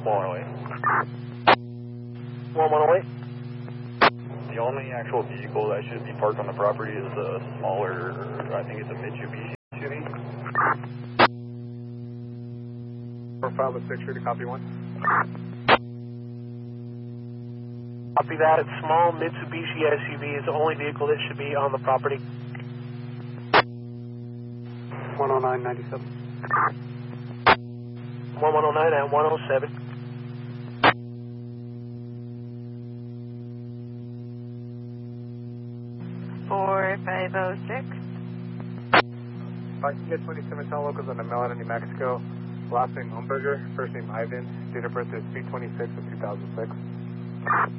1108. 1108. The only actual vehicle that should be parked on the property is a smaller, I think it's a Mitsubishi SUV. 4506, sure to copy 1. Copy that. It's small Mitsubishi SUV is the only vehicle that should be on the property. 10997. 1109 and 107. Four 506. If I can get 27 Town locals on the Melody, New Mexico. Last name Humberger, first name Ivan, date of birth is 3/26 of 2006.